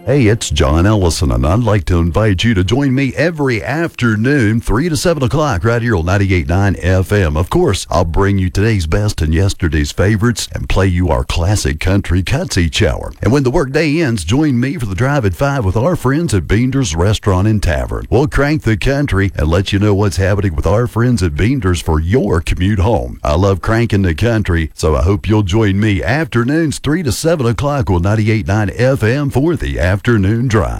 Hey, it's John Ellison, and I'd like to invite you to join me every afternoon, 3 to 7 o'clock, right here on 98.9 FM. Of course, I'll bring you today's best and yesterday's favorites and play you our classic country cuts each hour. And when the workday ends, join me for the drive at 5 with our friends at Beander's Restaurant and Tavern. We'll crank the country and let you know what's happening with our friends at Beander's for your commute home. I love cranking the country, so I hope you'll join me afternoons, 3 to 7 o'clock on 98.9 FM for the afternoon drive.